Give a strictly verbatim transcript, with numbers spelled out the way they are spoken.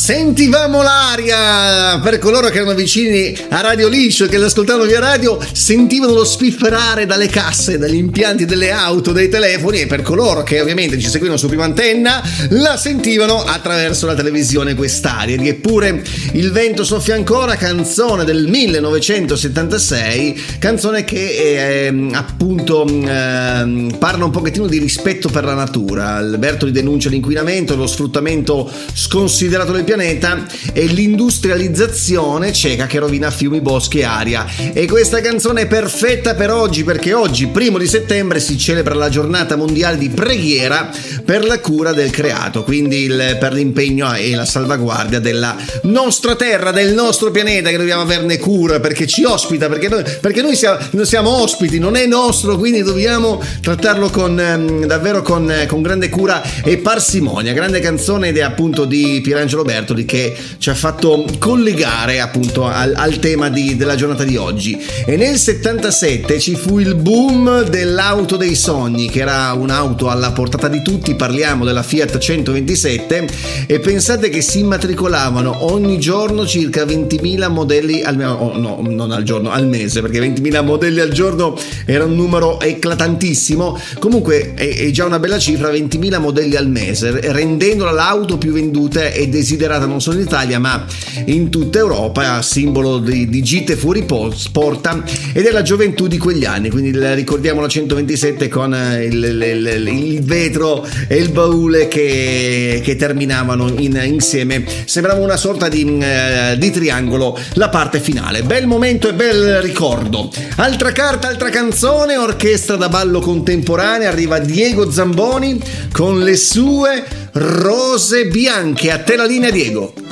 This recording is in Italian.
Sentivamo l'aria! Per coloro che erano vicini a Radio Liscio e che l'ascoltavano via radio, sentivano lo spifferare dalle casse, dagli impianti delle auto, dei telefoni, e per coloro che ovviamente ci seguivano su Prima Antenna la sentivano attraverso la televisione quest'aria. Di Eppure il vento soffia ancora, canzone del millenovecentosettantasei, canzone che eh, appunto eh, parla un pochettino di rispetto per la natura. Albertoli denuncia l'inquinamento, lo sfruttamento sconsiderato del pianeta e l'industrializzazione cieca che rovina fiumi, boschi e aria. E questa canzone è perfetta per oggi, perché oggi, primo di settembre, si celebra la giornata mondiale di preghiera per la cura del creato, quindi il, per l'impegno e la salvaguardia della nostra terra, del nostro pianeta, che dobbiamo averne cura perché ci ospita, perché noi, perché noi siamo, noi siamo ospiti, non è nostro, quindi dobbiamo trattarlo con ehm, davvero con, con grande cura e parsimonia. Grande canzone ed è appunto di Pierangelo Bertoli, che ci ha fatto collegare appunto al, al tema di, della giornata di oggi. E nel settantasette ci fu il boom dell'auto dei sogni, che era un'auto alla portata di tutti. Parliamo della Fiat centoventisette, e pensate che si immatricolavano ogni giorno circa ventimila modelli al oh, no, non al giorno, al mese, perché ventimila modelli al giorno era un numero eclatantissimo. Comunque è, è già una bella cifra, ventimila modelli al mese, rendendola l'auto più venduta e desiderata non solo in Italia ma in tutta Europa, simbolo di, di gite fuori porta e della gioventù di quegli anni. Quindi ricordiamo la centoventisette con il, il, il vetro e il baule che, che terminavano in, insieme, sembrava una sorta di, uh, di triangolo la parte finale. Bel momento e bel ricordo. Altra carta, altra canzone, orchestra da ballo contemporanea, arriva Diego Zamboni con le sue Rose Bianche. A te la linea, Diego.